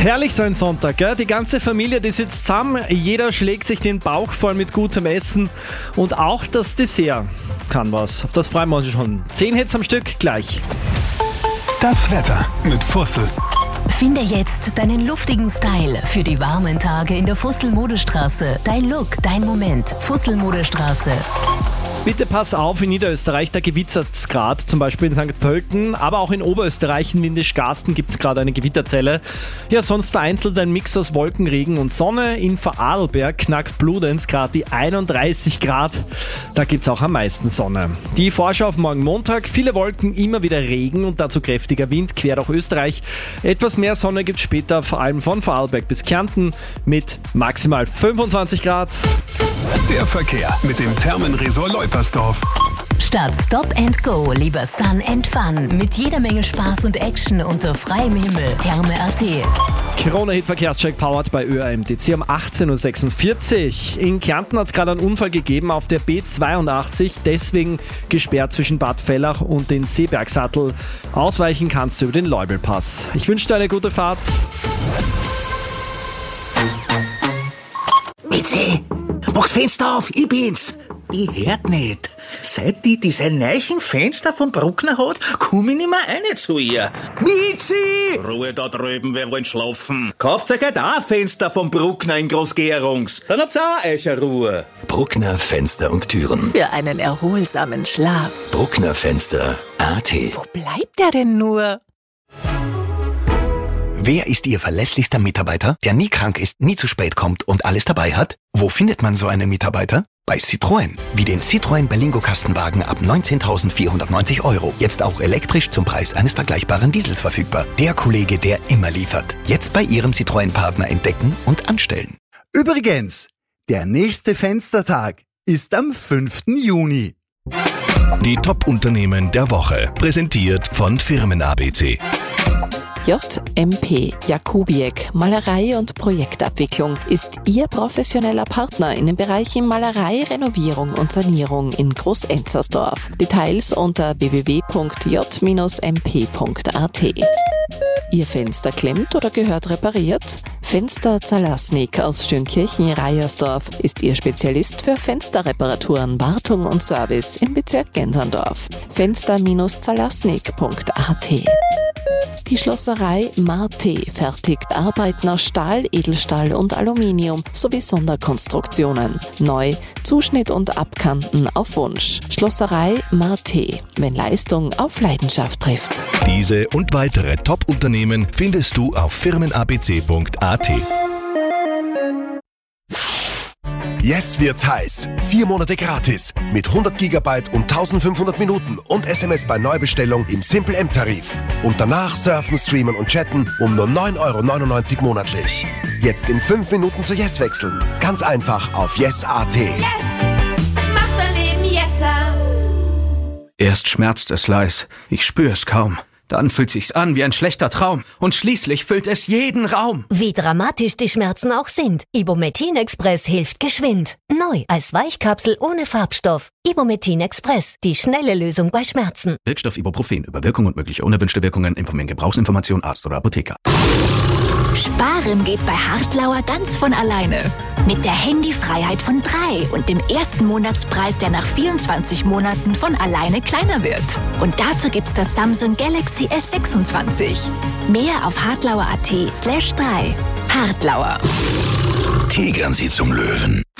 Herrlich so ein Sonntag, gell? Die ganze Familie, die sitzt zusammen, jeder schlägt sich den Bauch voll mit gutem Essen und auch das Dessert kann was. Auf das freuen wir uns schon. 10 Hits am Stück gleich. Das Wetter mit Fussel. Finde jetzt deinen luftigen Style für die warmen Tage in der Fussel-Modestraße. Dein Look, dein Moment. Fussel-Modestraße. Bitte pass auf, in Niederösterreich, da gewittert es gerade, zum Beispiel in St. Pölten, aber auch in Oberösterreich, in Windisch-Garsten gibt es gerade eine Gewitterzelle. Ja, sonst vereinzelt ein Mix aus Wolken, Regen und Sonne. In Vorarlberg knackt Bludenz gerade die 31 Grad, da gibt es auch am meisten Sonne. Die Vorschau auf morgen Montag, viele Wolken, immer wieder Regen und dazu kräftiger Wind quer durch Österreich. Etwas mehr Sonne gibt es später, vor allem von Vorarlberg bis Kärnten mit maximal 25 Grad. Der Verkehr mit dem Thermenresort Leupersdorf. Statt Stop and Go, lieber Sun and Fun. Mit jeder Menge Spaß und Action unter freiem Himmel. Therme.at. Corona-Hit-Verkehrscheck powered bei ÖAMTC um 18.46 Uhr. In Kärnten hat es gerade einen Unfall gegeben auf der B82, deswegen gesperrt zwischen Bad Vellach und den Seebergsattel. Ausweichen kannst du über den Leubelpass. Ich wünsche dir eine gute Fahrt. Mitzi, mach's Fenster auf, ich bin's. Ich hört nicht. Seit die diese neuen Fenster vom Bruckner hat, komm ich nicht mehr rein zu ihr. Mitzi! Ruhe da drüben, wir wollen schlafen. Kauft euch halt auch ein Fenster vom Bruckner in Großgerungs. Dann habt's auch eure Ruhe. Bruckner Fenster und Türen. Für einen erholsamen Schlaf. Bruckner Fenster.at. Wo bleibt der denn nur? Wer ist Ihr verlässlichster Mitarbeiter, der nie krank ist, nie zu spät kommt und alles dabei hat? Wo findet man so einen Mitarbeiter? Bei Citroën. Wie den Citroën Berlingo Kastenwagen ab 19.490 €. Jetzt auch elektrisch zum Preis eines vergleichbaren Diesels verfügbar. Der Kollege, der immer liefert. Jetzt bei Ihrem Citroën-Partner entdecken und anstellen. Übrigens, der nächste Fenstertag ist am 5. Juni. Die Top-Unternehmen der Woche. Präsentiert von Firmen-ABC. JMP Jakubiek Malerei und Projektabwicklung ist Ihr professioneller Partner in den Bereichen Malerei, Renovierung und Sanierung in Groß-Enzersdorf. Details unter www.j-mp.at. Ihr Fenster klemmt oder gehört repariert? Fenster Zalasnik aus Schönkirchen-Reiersdorf ist Ihr Spezialist für Fensterreparaturen, Wartung und Service im Bezirk Genserndorf. Fenster-zalasnik.at. Die Schlosserei Marte fertigt Arbeiten aus Stahl, Edelstahl und Aluminium sowie Sonderkonstruktionen. Neu, Zuschnitt und Abkanten auf Wunsch. Schlosserei Marte, wenn Leistung auf Leidenschaft trifft. Diese und weitere Top-Unternehmen findest du auf firmenabc.at. Yes wird's heiß. 4 Monate gratis. Mit 100 GB und 1500 Minuten und SMS bei Neubestellung im Simple M-Tarif. Und danach surfen, streamen und chatten um nur 9,99 € monatlich. Jetzt in 5 Minuten zu Yes wechseln. Ganz einfach auf Yes.at. Yes! Macht mein Leben yesser! Erst schmerzt es leis. Ich spür's kaum. Dann fühlt sich's an wie ein schlechter Traum. Und schließlich füllt es jeden Raum. Wie dramatisch die Schmerzen auch sind. Ibumetin Express hilft geschwind. Neu als Weichkapsel ohne Farbstoff. Ibumetin Express, die schnelle Lösung bei Schmerzen. Wirkstoff Ibuprofen. Über Wirkung und mögliche unerwünschte Wirkungen informieren Gebrauchsinformation Arzt oder Apotheker. Sparen geht bei Hartlauer ganz von alleine. Mit der Handyfreiheit von 3 und dem ersten Monatspreis, der nach 24 Monaten von alleine kleiner wird. Und dazu gibt's das Samsung Galaxy S26. Mehr auf hartlauer.at/3. Hartlauer. Tigern Sie zum Löwen.